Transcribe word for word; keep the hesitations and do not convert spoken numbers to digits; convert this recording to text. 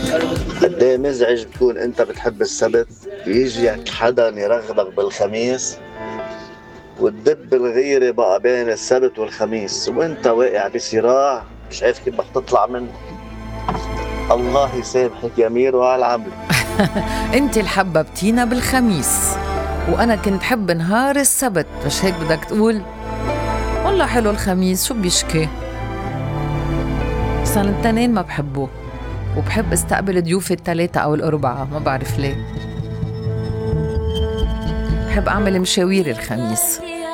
قد ايه مزعج بتكون انت بتحب السبت، بيجيك حدا يرغبك بالخميس، وتدب الغيرة بقى بين السبت والخميس وانت واقع بصراع مش عارف كيف بدك تطلع منه. الله يسامحك يا ميرو على العمل. انت اللي حببتينا بالخميس، وانا كنت حب نهار السبت، مش هيك بدك تقول؟ والله حلو الخميس، شو بيشكي؟ بس انا التنين ما بحبه، وبحب استقبل ضيوفي الثلاثة او الاربعة، ما بعرف ليه. بحب اعمل مشاوير الخميس.